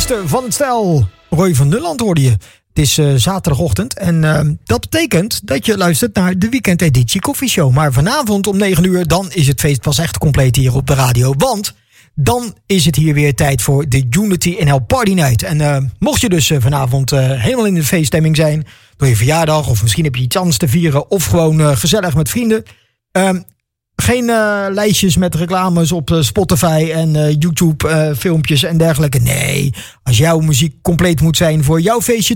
meester van het stel, Roy van Nulland hoorde je. Het is zaterdagochtend en dat betekent dat je luistert naar de weekendeditie koffieshow. Maar vanavond om 9 uur, dan is het feest pas echt compleet hier op de radio. Want dan is het hier weer tijd voor de Unity NL Party Night. En mocht je dus vanavond helemaal in de feeststemming zijn door je verjaardag, of misschien heb je iets anders te vieren, of gewoon gezellig met vrienden. Geen lijstjes met reclames op Spotify en YouTube filmpjes en dergelijke. Nee, als jouw muziek compleet moet zijn voor jouw feestje,